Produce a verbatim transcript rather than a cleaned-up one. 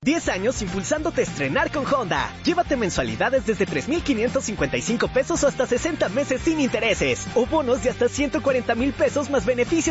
diez años impulsándote a estrenar con Honda. Llévate mensualidades desde tres mil quinientos cincuenta y cinco pesos o hasta sesenta meses sin intereses. O bonos de hasta ciento cuarenta mil pesos más beneficios